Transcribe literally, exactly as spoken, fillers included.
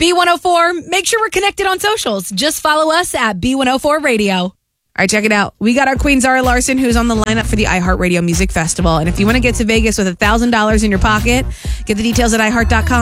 B one oh four, make sure we're connected on socials. Just follow us at B one oh four Radio. All right, check it out. We got our queen, Zara Larson, who's on the lineup for the iHeartRadio Music Festival. And if you want to get to Vegas with one thousand dollars in your pocket, get the details at i heart dot com.